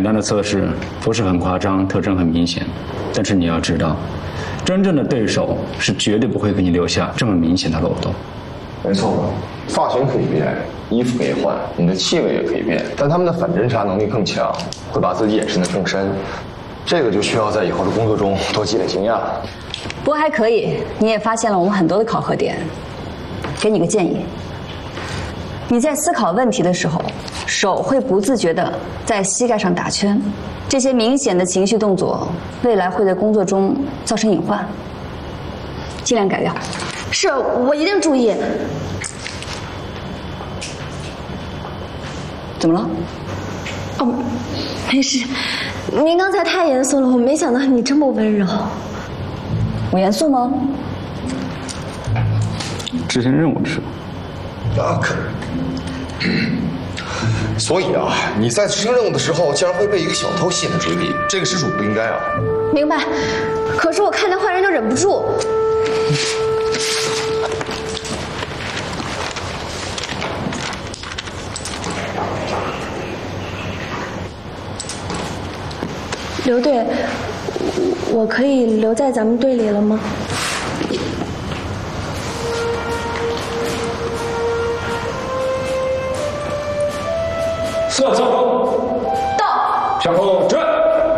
单的测试，不是很夸张，特征很明显。但是你要知道，真正的对手是绝对不会给你留下这么明显的漏洞。 没错，发型可以变，衣服可以换，你的气味也可以变，但他们的反侦查能力更强，会把自己掩饰得更深。这个就需要在以后的工作中多积累经验了。 不过还可以，你也发现了我们很多的考核点。给你个建议，你在思考问题的时候，手会不自觉地在膝盖上打圈，这些明显的情绪动作，未来会在工作中造成隐患，尽量改掉。 是，我一定注意。 怎么了？ 哦，没事。您刚才太严肃了，我没想到你这么温柔。 我严肃吗？ 执行任务的时候。 啊，所以啊，你在执行任务的时候，竟然会被一个小偷吸引的追逼，这个失主不应该啊。 明白。可是我看见坏人就忍不住。刘队，我可以留在咱们队里了吗？ 4号向后， 到。 向后转。